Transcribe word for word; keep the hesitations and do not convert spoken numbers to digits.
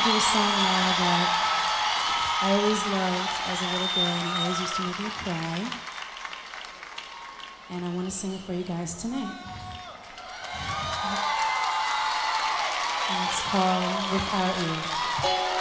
do a song now that I always loved as a little girl, and it always used to make me cry. And I want to sing it for you guys tonight. And it's called Without You.